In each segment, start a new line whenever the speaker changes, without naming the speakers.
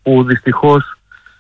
που δυστυχώς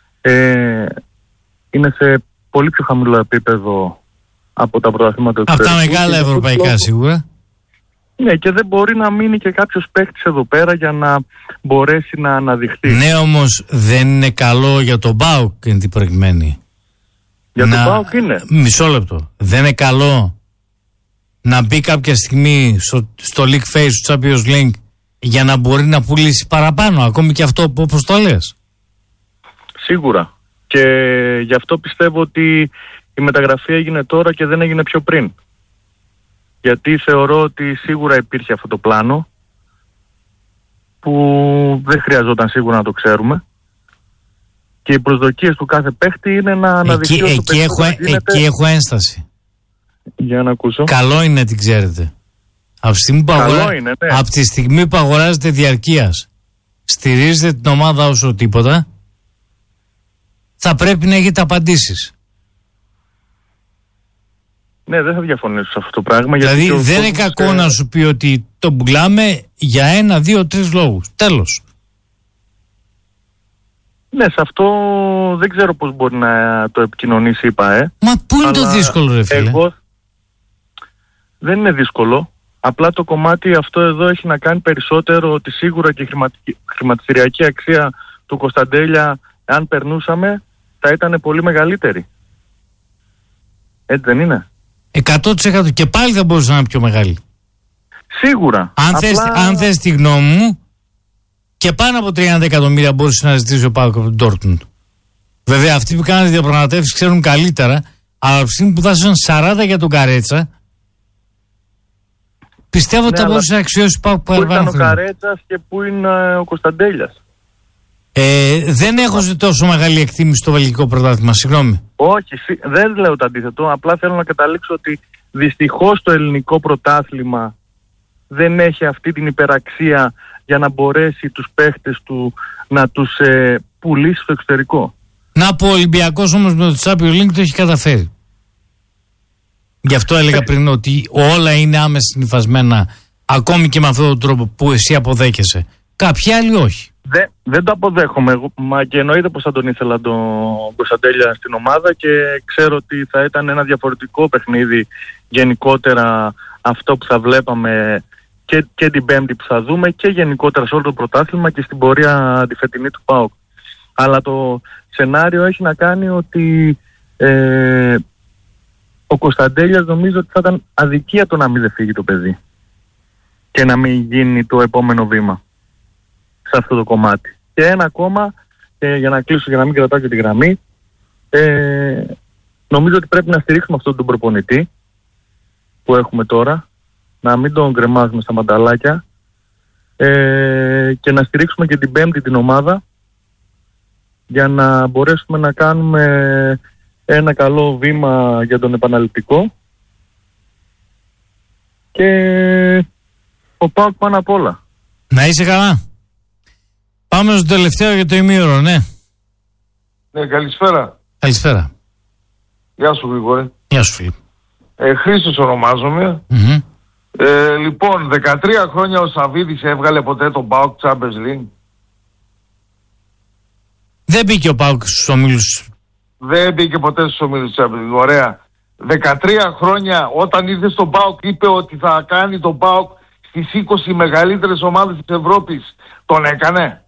είναι σε πολύ πιο χαμηλό επίπεδο από τα πρωταθλήματα του
εξωτερικού. Αυτά μεγάλα ευρωπαϊκά σίγουρα.
Ναι, και δεν μπορεί να μείνει και κάποιος παίκτης εδώ πέρα για να μπορέσει να αναδειχθεί.
Ναι, όμως δεν είναι καλό για τον ΠΑΟΚ εν την προκειμένη.
Για τον ΠΑΟΚ είναι.
Μισό λεπτό. Δεν είναι καλό να μπει κάποια στιγμή στο League Phase του Champions League για να μπορεί να πουλήσει παραπάνω, ακόμη και αυτό όπως το λες?
Σίγουρα. Και γι' αυτό πιστεύω ότι η μεταγραφή έγινε τώρα και δεν έγινε πιο πριν. Γιατί θεωρώ ότι σίγουρα υπήρχε αυτό το πλάνο που δεν χρειαζόταν σίγουρα να το ξέρουμε. Και οι προσδοκίες του κάθε παίχτη είναι να αναδειχθεί όσο περισσότερο γίνεται.
Εκεί έχω ένσταση.
Για να ακούσω.
Καλό είναι να την ξέρετε. Από τη στιγμή που αγοράζετε διαρκείας, στηρίζετε την ομάδα όσο τίποτα, θα πρέπει να έχετε απαντήσεις.
Ναι, δεν θα διαφωνήσω σε αυτό το πράγμα.
Δηλαδή γιατί δεν είναι κακό να σου πει ότι το πουλάμε για 1, 2, 3 λόγους. Τέλος.
Ναι, σε αυτό δεν ξέρω πώς μπορεί να το επικοινωνήσει η ΠΑΕ.
Μα πού είναι το δύσκολο, ρε φίλε?
Δεν είναι δύσκολο. Απλά το κομμάτι αυτό εδώ έχει να κάνει περισσότερο ότι σίγουρα και η χρηματιστηριακή αξία του Κωνσταντέλια, αν περνούσαμε, θα ήταν πολύ μεγαλύτερη. Έτσι δεν είναι?
100% και πάλι θα μπορούσε να είναι πιο μεγάλη.
Σίγουρα.
Αν θες τη γνώμη μου, και πάνω από 30 εκατομμύρια μπορούσε να ζητήσει ο ΠΑΟΚ από τον Ντόρτμουντ. Βέβαια, αυτοί που κάνουν διαπραγματεύσεις ξέρουν καλύτερα, αλλά από τη στιγμή που δώσαν 40 για τον Καρέτσα, πιστεύω ότι θα μπορούσε να αξιώσει ο ΠΑΟΚ παραπάνω.
Πού ήταν ο Καρέτσας και πού είναι ο Κωνσταντέλιας?
Δεν έχω τόσο μεγάλη εκτίμηση στο βελγικό πρωτάθλημα, συγγνώμη.
Όχι, δεν λέω το αντίθετο. Απλά θέλω να καταλήξω ότι δυστυχώς το ελληνικό πρωτάθλημα δεν έχει αυτή την υπεραξία για να μπορέσει τους παίχτες του να τους πουλήσει στο εξωτερικό.
Να πω, ο Ολυμπιακός όμως με το Champions League το έχει καταφέρει. Γι' αυτό έλεγα πριν ότι όλα είναι άμεσα συνυφασμένα, ακόμη και με αυτόν τον τρόπο που εσύ αποδέχεσαι. Κάποιοι άλλοι όχι.
Δεν το αποδέχομαι εγώ, μα και εννοείται πως θα τον ήθελα τον Κωνσταντέλια στην ομάδα και ξέρω ότι θα ήταν ένα διαφορετικό παιχνίδι γενικότερα αυτό που θα βλέπαμε και την Πέμπτη που θα δούμε και γενικότερα σε όλο το πρωτάθλημα και στην πορεία τη φετινή του ΠΑΟΚ. Αλλά το σενάριο έχει να κάνει ότι ο Κωνσταντέλιας νομίζω ότι θα ήταν αδικία το να μην δεν φύγει το παιδί και να μην γίνει το επόμενο βήμα σε αυτό το κομμάτι. Και ένα ακόμα, για να κλείσω, για να μην κρατάω και τη γραμμή, νομίζω ότι πρέπει να στηρίξουμε αυτόν τον προπονητή που έχουμε τώρα, να μην τον κρεμάζουμε στα μανταλάκια και να στηρίξουμε και την Πέμπτη την ομάδα για να μπορέσουμε να κάνουμε ένα καλό βήμα για τον επαναληπτικό και ο ΠΑΟΚ πάνω απ' όλα.
Να είσαι καλά. Πάμε στο τελευταίο για το ημίωρο, ναι.
Ναι, καλησπέρα.
Καλησπέρα.
Γεια σου, Γρηγόρη.
Γεια σου, φίλε.
Χρήστος ονομάζομαι. Λοιπόν, 13 χρόνια ο Σαββίδης έβγαλε ποτέ τον ΠΑΟΚ Champions League?
Δεν μπήκε ο ΠΑΟΚ στους ομίλους.
Δεν μπήκε ποτέ στους ομίλους Champions League. Ωραία. 13 χρόνια όταν ήρθε στον ΠΑΟΚ είπε ότι θα κάνει τον ΠΑΟΚ στις 20 μεγαλύτερες ομάδες της Ευρώπης. Τον έκανε?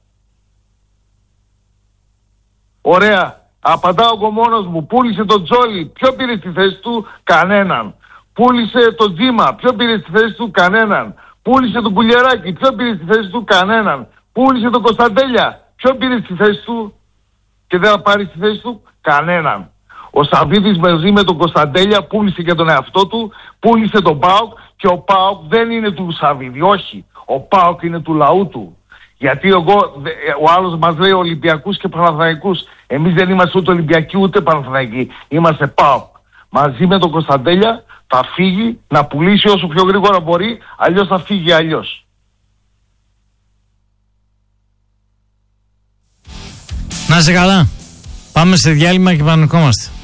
Ωραία. Απαντάω εγώ μόνος μου. Πούλησε τον Τζόλι. Ποιο πήρε στη θέση του? Κανέναν. Πούλησε τον Τζίμα. Ποιο πήρε στη θέση του? Κανέναν. Πούλησε τον Κουλιεράκη. Ποιο πήρε στη θέση του? Κανέναν. Πούλησε τον Κωνσταντέλια. Ποιο πήρε στη θέση του? Και δεν θα πάρει στη θέση του? Κανέναν. Ο Σαββίδης μαζί με τον Κωνσταντέλια πούλησε και τον εαυτό του, πούλησε τον ΠΑΟΚ και ο ΠΑΟΚ δεν είναι του Σαββίδη. Όχι. Ο ΠΑΟΚ είναι του λαού του. Γιατί ο άλλος μας λέει Ολυμπιακούς και Παναθηναϊκούς. Εμείς δεν είμαστε ούτε Ολυμπιακοί ούτε Παναθηναϊκοί. Είμαστε ΠΑΟΚ. Μαζί με τον Κωνσταντέλια θα φύγει να πουλήσει όσο πιο γρήγορα μπορεί, αλλιώς θα φύγει αλλιώς.
Να είσαι καλά. Πάμε σε διάλειμμα και επανερχόμαστε.